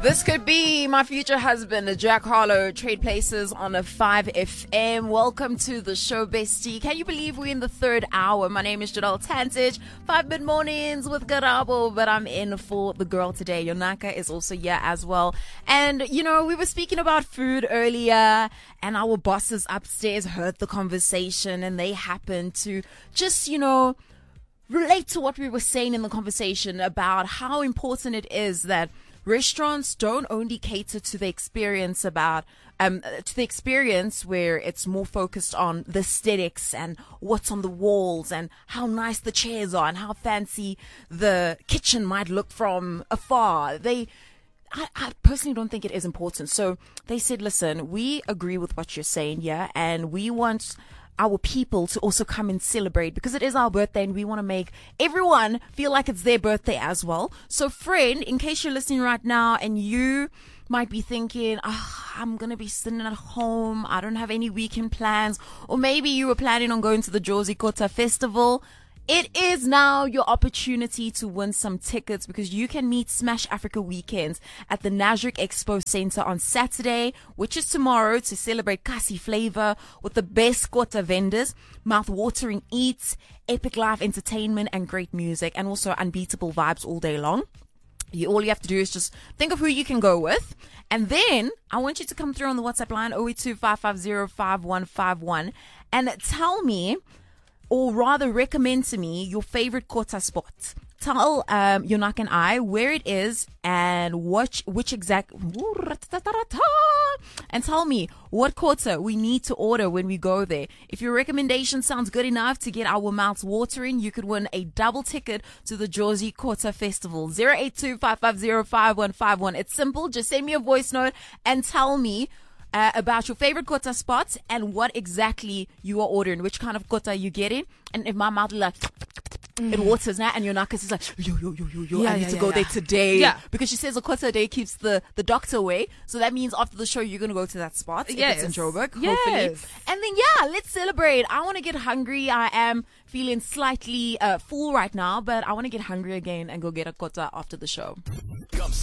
This could be my future husband, Jack Harlow, Trade Places on a 5FM. Welcome to the show, bestie. Can you believe we're in the third hour? My name is Janelle Tantich. 5 mid-mornings with Garabo, but I'm in for the girl today. Yonaka is also here as well. And, you know, we were speaking about food earlier, and our bosses upstairs heard the conversation, and they happened to just, you know, relate to what we were saying in the conversation about how important it is that restaurants don't only cater to the experience where it's more focused on the aesthetics and what's on the walls and how nice the chairs are and how fancy the kitchen might look from afar. I personally don't think it is important. So they said, listen, we agree with what you're saying, yeah, and we want our people to also come and celebrate because it is our birthday and we want to make everyone feel like it's their birthday as well. So friend, in case you're listening right now and you might be thinking, I'm going to be sitting at home, I don't have any weekend plans, or maybe you were planning on going to the Jozi Kota Festival, it is now your opportunity to win some tickets because you can meet Smash Africa Weekends at the Nasrec Expo Center on Saturday, which is tomorrow, to celebrate Kasi flavor with the best Kota vendors, mouth-watering eats, epic live entertainment and great music, and also unbeatable vibes all day long. All you have to do is just think of who you can go with. And then I want you to come through on the WhatsApp line 082-550-5151 and tell me, or rather recommend to me, your favorite Kota spot. Tell Yonak and I where it is and which exact, and tell me what Kota we need to order when we go there. If your recommendation sounds good enough to get our mouths watering, you could win a double ticket to the Jozi Kota Festival. 082-550-5151. It's simple. Just send me a voice note and tell me about your favorite Kota spots and what exactly you are ordering, which kind of Kota you getting. And if my mouth is like, it waters now, and your Nakas is like, yo, I need to go there today. Yeah. Because she says a Kota a day keeps the doctor away. So that means after the show, you're going to go to that spot. Yes. If it's in Joburg, hopefully. And then, let's celebrate. I want to get hungry. I am feeling slightly full right now, but I want to get hungry again and go get a Kota after the show.